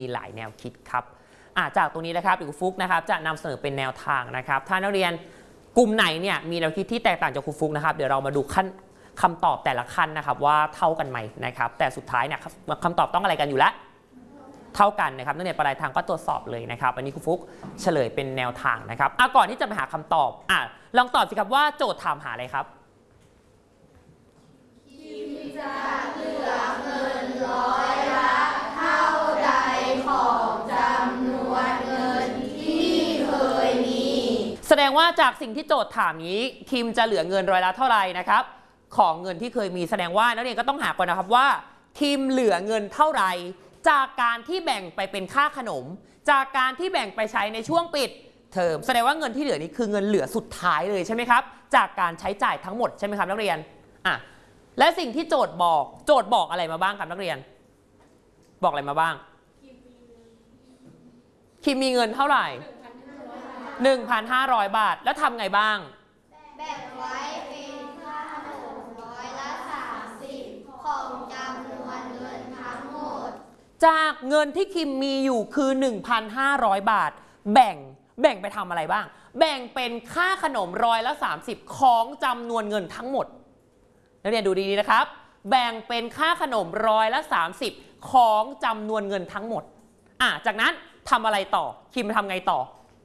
มีหลายแนวคิดครับจากตรงนี้นะครับเดี๋ยวครูฟุกนะครับจะนำเสนอเป็นแนวทางนะครับถ้านักเรียนกลุ่มไหนเนี่ยมีแนวคิดที่แตกต่างจากครูฟุกนะครับเดี๋ยวเรามาดูคำตอบแต่ละขั้นนะครับว่าเท่ากันไหมนะครับแต่สุดท้ายเนี่ยคำตอบต้องอะไรกันอยู่แล้วเท่ากันนะครับนักเรียนปลายทางก็ตรวจสอบเลยนะครับอันนี้ครูฟุกเฉลยเป็นแนวทางนะครับก่อนที่จะไปหาคำตอบลองตอบสิครับว่าโจทย์ถามหาอะไรครับคิมจะเหลือเงินร้อยละเท่าใดของจำนวนเงินที่เคยมีแสดงว่าจากสิ่งที่โจทย์ถามนี้คิมจะเหลือเงินร้อยละเท่าไหร่นะครับของเงินที่เคยมีแสดงว่านักเรียนก็ต้องหาก่อนนะครับว่าคิมเหลือเงินเท่าไหร่จากการที่แบ่งไปเป็นค่าขนมจากการที่แบ่งไปใช้ในช่วงปิดเทอมแสดงว่าเงินที่เหลือนี้คือเงินเหลือสุดท้ายเลยใช่ไหมครับจากการใช้จ่ายทั้งหมดใช่ไหมครับนักเรียนและสิ่งที่โจทย์บอกอะไรมาบ้างครับนักเรียนบอกอะไรมาบ้างคิมมีเงินเท่าไหร่ 1,500 บาทแล้วทำไงบ้างแบ่งไว้เป็นค่าขนมร้อยละ30ของจำนวนเงินทั้งหมดจากเงินที่คิมมีอยู่คือ 1,500 บาทแบ่งไปทำอะไรบ้างแบ่งเป็นค่าขนมร้อยละ30ของจำนวนเงินทั้งหมดนักเรียนดูดีๆนะครับแบ่งเป็นค่าขนมร้อยละ30ของจำนวนเงินทั้งหมดจากนั้นทำอะไรต่อคิมทำไงต่อ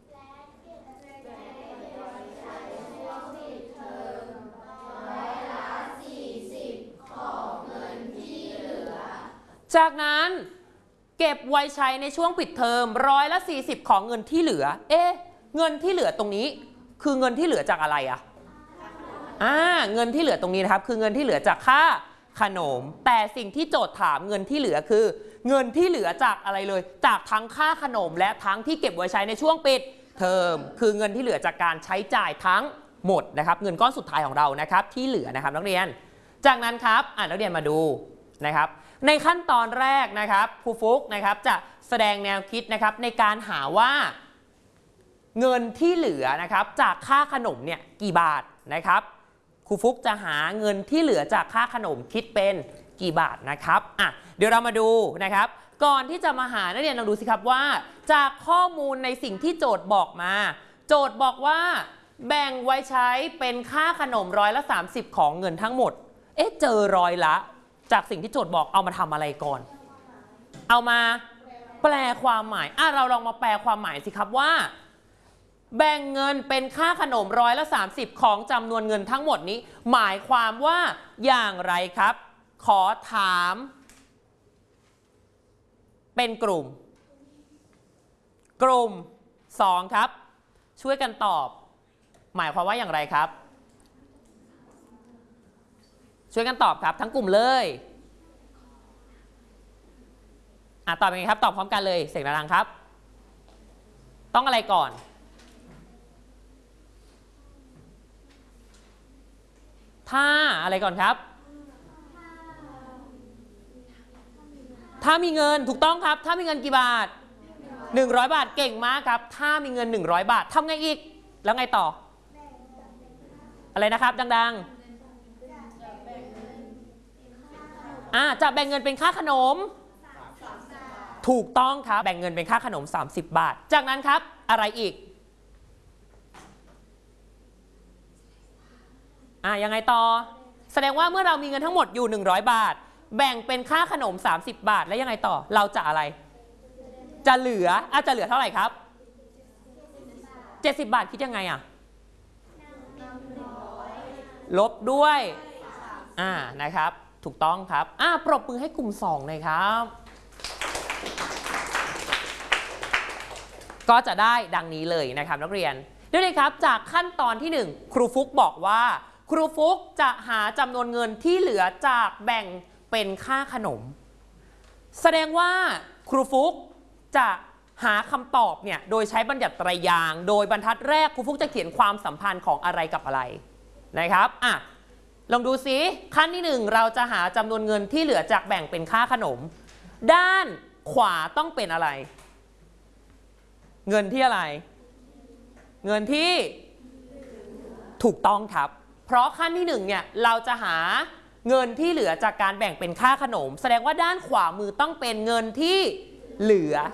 จากนั้นเก็บไว้ใช้ในช่วงปิดเทอมร้อยละ40ของเงินที่เหลือเงินที่เหลือตรงนี้คือเงินที่เหลือจากอะไรเงินที่เหลือตรงนี้นะครับคือเงินที่เหลือจากค่าขนมแต่สิ่งที่โจทย์ถามเงินที่เหลือคือเงินที่เหลือจากอะไรเลยจากทั้งค่าขนมและทั้งที่เก็บไว้ใช้ในช่วงปิดเทอมคือเงินที่เหลือจากการใช้จ่ายทั้งหมดนะครับเงินก้อนสุดท้ายของเรานะครับที่เหลือนะครับนักเรียนจากนั้นครับนักเรียนมาดูนะครับในขั้นตอนแรกนะครับครูฟุกนะครับจะแสดงแนวคิดนะครับในการหาว่าเงินที่เหลือนะครับจากค่าขนมเนี่ยกี่บาทนะครับครูฟุกจะหาเงินที่เหลือจากค่าขนมคิดเป็นกี่บาทนะครับเดี๋ยวเรามาดูนะครับก่อนที่จะมาหานักเรียนลองดูสิครับว่าจากข้อมูลในสิ่งที่โจทย์บอกมาโจทย์บอกว่าแบ่งไว้ใช้เป็นค่าขนมร้อยละ30ของเงินทั้งหมดเจอร้อยละจากสิ่งที่โจทย์บอกเอามาทำอะไรก่อนเอามาแปลความหมายเราลองมาแปลความหมายสิครับว่าแบ่งเงินเป็นค่าขนมร้อยละ30ของจำนวนเงินทั้งหมดนี้หมายความว่าอย่างไรครับขอถามเป็นกลุ่ม2ครับช่วยกันตอบหมายความว่าอย่างไรครับช่วยกันตอบครับทั้งกลุ่มเลยตอบยังไงครับตอบพร้อมกันเลยเสียงดังๆครับต้องอะไรก่อนถ้าอะไรก่อนครับถ้ามีเงินถูกต้องครับถ้ามีเงินกี่บาท100 บาทเก่งมากครับถ้ามีเงิน100 บาททำไงอีกแล้วไงต่ออะไรนะครับดังๆจะแบ่งเงินเป็นค่าขนมถูกต้องครับแบ่งเงินเป็นค่าขนม30 บาทจากนั้นครับอะไรอีกยังไงต่อแสดงว่าเมื่อเรามีเงินทั้งหมดอยู่100 บาทแบ่งเป็นค่าขนม30 บาทแล้วยังไงต่อเราจะอะไรจะเหลือจะเหลือเท่าไหร่ครับ70 บาทคิดยังไงลบด้วยนะครับถูกต้องครับปรบมือให้กลุ่ม2เลยครับก็จะได้ดังนี้เลยนะครับนักเรียนด้วยเลยครับจากขั้นตอนที่1ครูฟุกบอกว่าครูฟุกจะหาจำนวนเงินที่เหลือจากแบ่งเป็นค่าขนมแสดงว่าครูฟุกจะหาคำตอบเนี่ยโดยใช้บัญญัติไตรยางค์โดยบรรทัดแรกครูฟุกจะเขียนความสัมพันธ์ของอะไรกับอะไรนะครับลองดูซิขั้นที่1เราจะหาจำนวนเงินที่เหลือจากแบ่งเป็นค่าขนมด้านขวาต้องเป็นอะไรเงินที่อะไรเงินที่ถูกต้องครับเพราะขั้นที่1เนี่ยเราจะหา เงินที่เหลือจากการแบ่งเป็นค่าขนมแสดงว่าด้านขวามือต้องเป็นเงินที่เหลือ